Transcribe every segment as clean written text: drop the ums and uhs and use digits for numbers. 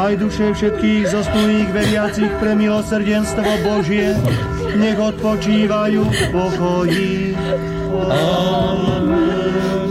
aj duše všetkých zosnulých veriacich pre milosrdenstvo Božie, nech odpočívajú v pokoji. Amen.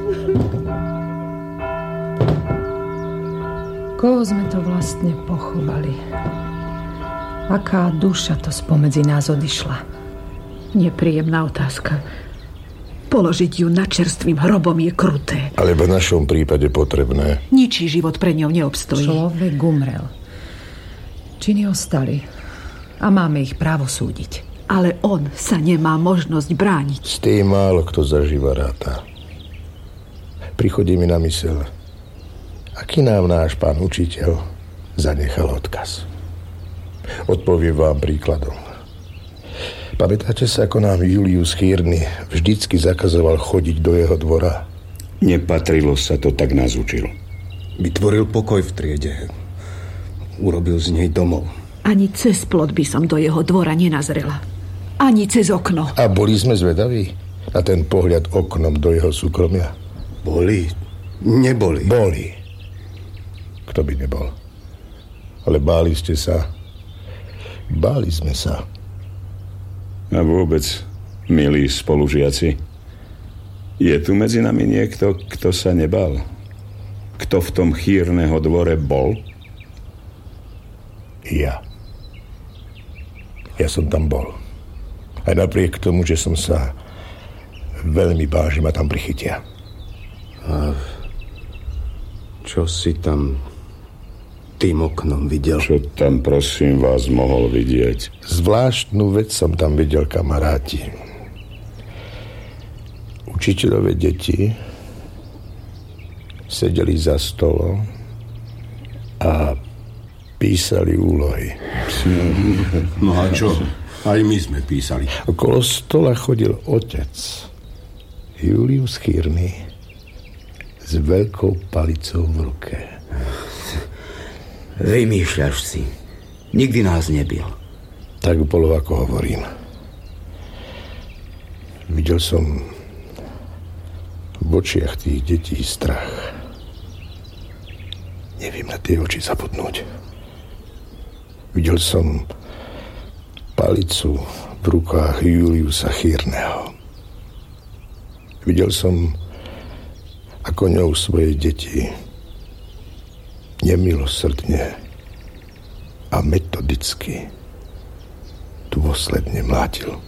Koho sme to vlastne pochovali? Aká duša to spomedzi nás odišla? Nepríjemná otázka. Položiť ju nad čerstvým hrobom je kruté. Ale v našom prípade potrebné. Ničí život pre ňou neobstojí. Človek umrel. Činy ostali. A máme ich právo súdiť. Ale on sa nemá možnosť brániť. Z tej málo kto zažíva ráta. Prichodí mi na mysel, aký nám náš pán učiteľ zanechal odkaz. Odpoviem vám príkladom. Pamätáte sa, ako nám Julius Chýrny vždycky zakazoval chodiť do jeho dvora? Nepatrilo sa, to tak nás učil. Vytvoril pokoj v triede. Urobil z nej domov. Ani cez plot by som do jeho dvora nenazrela. Ani cez okno. A boli sme zvedaví na ten pohľad oknom do jeho súkromia? Boli? Neboli? Boli. Kto by nebol? Ale báli ste sa. Báli sme sa. A vôbec, milí spolužiaci, je tu medzi nami niekto, kto sa nebal? Kto v tom Chýrneho dvore bol? Ja. Ja som tam bol. Aj napriek tomu, že som sa veľmi bál, že ma tam prichytia. A čo si tam tým oknom videl? Čo tam, prosím vás, mohol vidieť? Zvláštnu vec som tam videl, kamaráti. Učiteľové deti sedeli za stolom a písali úlohy. No a čo? Aj my sme písali. Okolo stola chodil otec Julius Chýrny s veľkou palicou v ruke. Vymýšľaš si. Nikdy nás nebil. Tak bolo, ako hovorím. Videl som v očiach tých detí strach. Neviem na tie oči zabudnúť. Videl som palicu v rukách Juliusa Chýrneho. Videl som, ako ňou svoje deti nemilosrdne a metodicky dôsledne mlátil.